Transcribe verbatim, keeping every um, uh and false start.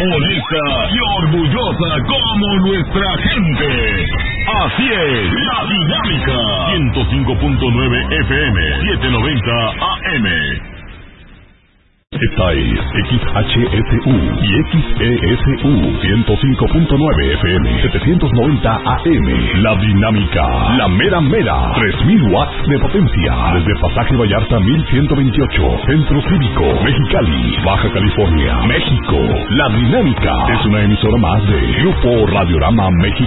honesta y orgullosa como nuestra gente. Así es, La Dinámica. ciento cinco punto nueve F M, setecientos noventa A M. Esta es X H S U y X E S U ciento cinco punto nueve F M, setecientos noventa A M. La Dinámica, la mera mera, tres mil watts de potencia. Desde Pasaje Vallarta mil ciento veintiocho, Centro Cívico, Mexicali, Baja California, México. La Dinámica es una emisora más de Grupo Radiorama México.